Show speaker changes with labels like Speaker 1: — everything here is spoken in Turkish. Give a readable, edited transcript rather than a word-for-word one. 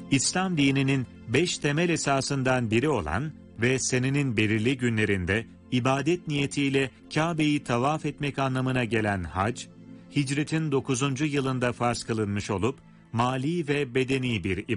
Speaker 1: İslam dininin 5 temel esasından biri olan ve senenin belirli günlerinde ibadet niyetiyle Kabe'yi tavaf etmek anlamına gelen hac, hicretin 9. yılında farz kılınmış olup, mali ve bedeni bir